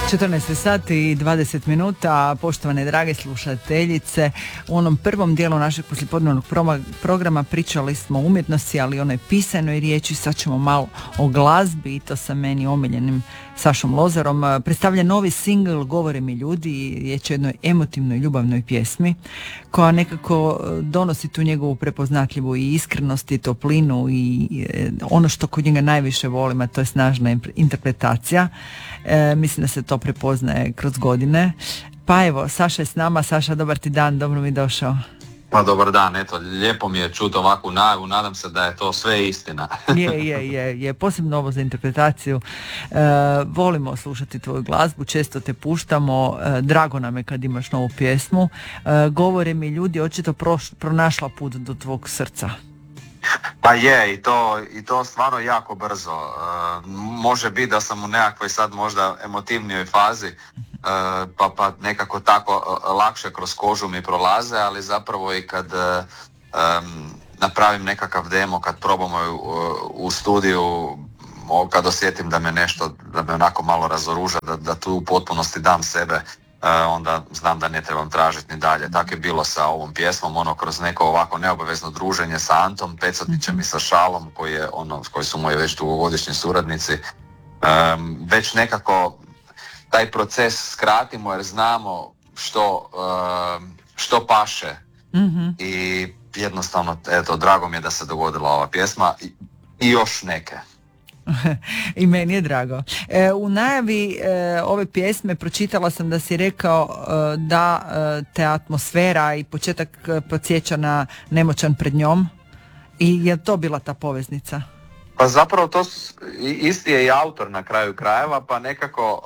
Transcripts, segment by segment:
14 sati i 20 minuta, poštovane drage slušateljice. U onom prvom dijelu našeg poslijepodnevnog programa pričali smo o umjetnosti, ali onoj pisanoj riječi. Sad ćemo malo o glazbi i to sa meni omiljenim Sašom Lozarom. Predstavlja novi singl Govore mi ljudi, riječ je o jednoj emotivnoj ljubavnoj pjesmi koja nekako donosi tu njegovu prepoznatljivu i iskrenost i toplinu i ono što kod njega najviše volim, a to je snažna interpretacija. Mislim da se to prepoznaje kroz godine. Pa evo, Saša je s nama. Saša, dobar ti dan, dobro mi došao. Pa dobar dan, eto, lijepo mi je čuti ovakvu najavu, nadam se da je to sve istina. je, posebno ovo za interpretaciju. Volimo slušati tvoju glazbu, često te puštamo, drago nam je kad imaš novu pjesmu. Govore mi ljudi, očito pronašla put do tvog srca. Pa je, i to stvarno jako brzo. Može biti da sam u nekakvoj sad možda emotivnijoj fazi, pa nekako tako lakše kroz kožu mi prolaze, ali zapravo i kad napravim nekakav demo, kad probamo u studiju, kad osjetim da me nešto, da me onako malo razoruža, da tu u potpunosti dam sebe, onda znam da ne trebam tražiti ni dalje. Tako je bilo sa ovom pjesmom, kroz neko ovako neobavezno druženje sa Antom Pecatićem i sa Šalom, koji su moji već dugogodišnji suradnici. Već nekako taj proces skratimo jer znamo što paše. Mm-hmm. I jednostavno, eto, drago mi je da se dogodila ova pjesma i još neke. I meni je drago. U najavi ove pjesme pročitala sam da si rekao da te atmosfera i početak podsjeća na Nemoćan pred njom. I je to bila ta poveznica? Pa zapravo to isti je i autor na kraju krajeva, pa nekako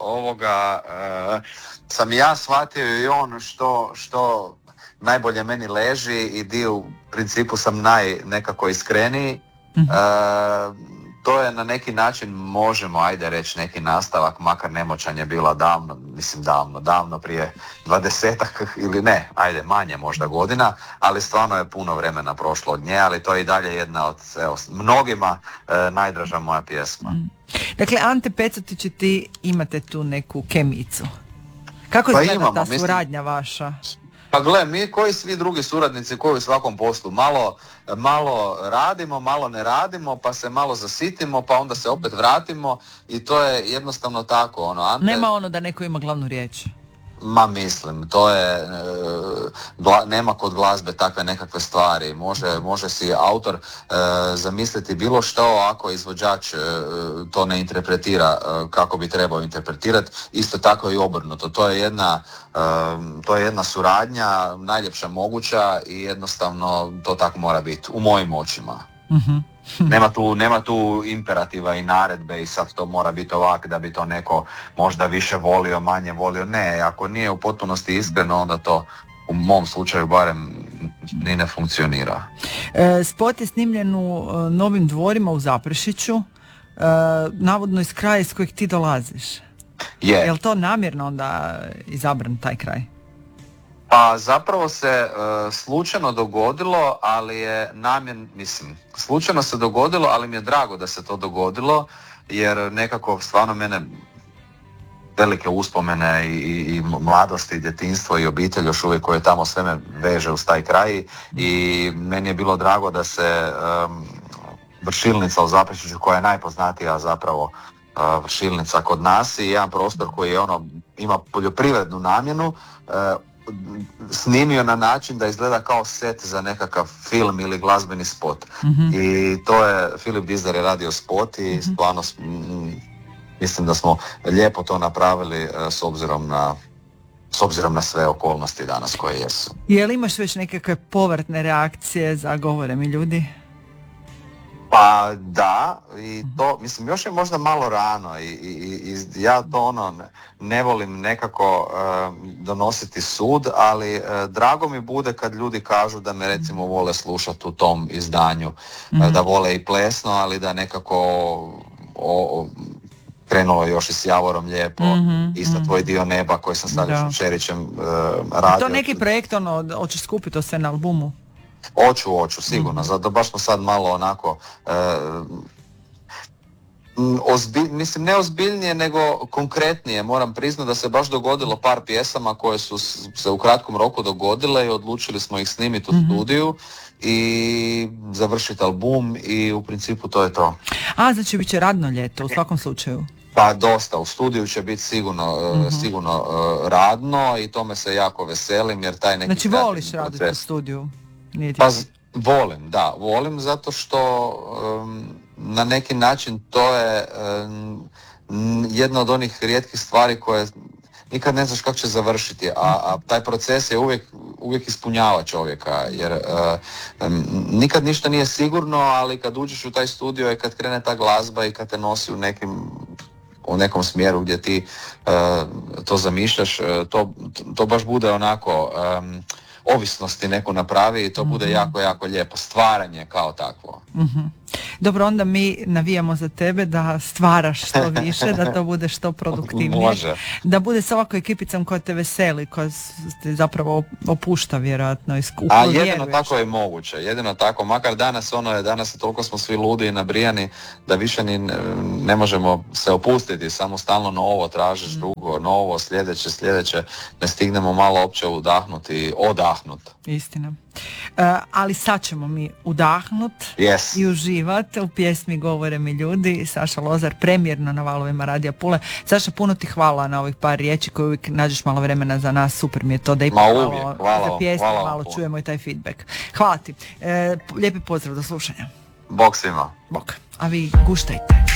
sam ja shvatio i on što najbolje meni leži i di u principu sam nekako iskreniji. Mm-hmm. To je na neki način, možemo ajde reći, neki nastavak, makar Nemoćan je bila davno prije 20-ak ili ne, ajde manje možda godina, ali stvarno je puno vremena prošlo od nje, ali to je i dalje jedna od mnogima najdraža moja pjesma. Dakle, Ante Pecatić i ti imate tu neku kemicu. Kako izgleda ta suradnja vaša? Pa gle, mi koji svi drugi suradnici koji u svakom poslu malo radimo, malo ne radimo, pa se malo zasitimo, pa onda se opet vratimo i to je jednostavno tako. Ante, nema da neko ima glavnu riječ. Ma mislim, to je, nema kod glazbe takve nekakve stvari. Može si autor zamisliti bilo što ako izvođač to ne interpretira kako bi trebao interpretirati. Isto tako i obrnuto. To je jedna suradnja, najljepša moguća i jednostavno to tako mora biti u mojim očima. Mm-hmm. Nema tu imperativa i naredbe i sad to mora biti ovak da bi to neko možda više volio, manje volio. Ne, ako nije u potpunosti iskreno, onda to u mom slučaju barem ni ne funkcionira. Spot je snimljen u Novim Dvorima u Zaprešiću, navodno iz kraja iz kojeg ti dolaziš. Je li to namjerno onda izabran taj kraj? Pa zapravo se slučajno dogodilo, ali je slučajno se dogodilo, ali mi je drago da se to dogodilo, jer nekako stvarno mene velike uspomene i mladosti, i djetinjstvo i obitelj još uvijek koje tamo sve me veže uz taj kraj i meni je bilo drago da se Vršilnica u Zaprešiću, koja je najpoznatija zapravo vršilnica kod nas i jedan prostor koji ima poljoprivrednu namjenu, snimio na način da izgleda kao set za nekakav film ili glazbeni spot. Mm-hmm. I to je, Filip Dizdar je radio spot i stvarno mislim da smo lijepo to napravili s obzirom na sve okolnosti danas koje jesu. Je li imaš već nekakve povratne reakcije za Govore mi ljudi? Pa da, i to, mislim, još je možda malo rano i ja to ne volim nekako donositi sud, ali drago mi bude kad ljudi kažu da me recimo vole slušati u tom izdanju, da vole i plesno, ali da nekako krenulo još i s Javorom lijepo, isto tvoj dio neba koji sam sad s Čerićem radio. To neki projekt, hoćeš skupiti to sve na albumu? Hoću, sigurno. Zato baš smo sad malo onako Mislim ne ozbiljnije nego konkretnije. Moram priznati da se baš dogodilo par pjesama koje su se u kratkom roku dogodile i odlučili smo ih snimiti u studiju i završiti album i u principu to je to. Znači bit će radno ljeto u svakom slučaju. Pa dosta, u studiju će biti sigurno radno i tome se jako veselim jer taj neki... Znači voliš raditi u studiju? Pa volim zato što na neki način to je jedna od onih rijetkih stvari koje nikad ne znaš kako će završiti, a taj proces je uvijek ispunjava čovjeka, jer nikad ništa nije sigurno, ali kad uđeš u taj studio i kad krene ta glazba i kad te nosi u nekom smjeru gdje ti to zamišljaš, to baš bude onako ovisnosti neko napravi i to bude jako, jako lijepo. Stvaranje kao takvo. Dobro, onda mi navijamo za tebe da stvaraš što više, da to bude što produktivnije. Može. Da bude s ovakvom ekipicom koja te veseli, koja te zapravo opušta vjerojatno. A jedino tako je moguće, jedino tako, makar danas toliko smo svi ludi i nabrijani da više ni ne možemo se opustiti, samo stalno novo tražiš, drugo, novo, sljedeće, ne stignemo malo opće odahnuti. Istina. Ali sad ćemo mi udahnut i uživati u pjesmi Govore mi ljudi. Saša Lozar, premjerno na valovima Radija Pule. Saša, puno ti hvala na ovih par riječi koje uvijek nađeš malo vremena za nas. Super mi je to da ipak za pjesme malo čujemo i taj feedback. Hvala ti. Lijepi pozdrav, do slušanja. Bog svima. Bog. A vi guštajte.